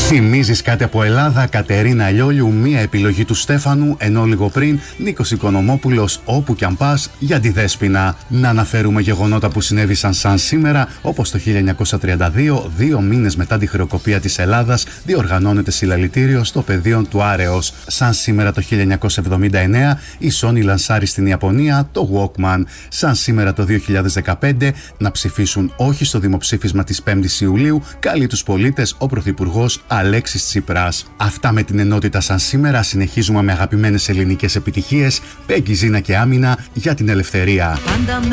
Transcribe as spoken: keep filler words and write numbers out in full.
Θυμίζεις κάτι από Ελλάδα, Κατερίνα Λιόλιου, μία επιλογή του Στέφανου, ενώ λίγο πριν Νίκος Οικονομόπουλος, όπου κι αν πας, για τη Δέσποινα. Να αναφέρουμε γεγονότα που συνέβησαν σαν σήμερα, όπως το χίλια εννιακόσια τριάντα δύο, δύο μήνες μετά τη χρεοκοπία της Ελλάδας, διοργανώνεται συλλαλητήριο στο πεδίο του Άρεος. Σαν σήμερα το χίλια εννιακόσια εβδομήντα εννέα, η Sony λανσάρει στην Ιαπωνία το Walkman. Σαν σήμερα το δύο χιλιάδες δεκαπέντε, να ψηφίσουν όχι στο δημοψήφισμα της πέμπτης Ιουλίου, καλεί τους πολίτες ο Πρωθυπουργός Αλέξης Τσίπρας. Αυτά με την ενότητα σαν σήμερα. Συνεχίζουμε με αγαπημένες ελληνικές επιτυχίες. Πέγγι, Ζήνα και Άμυνα για την ελευθερία.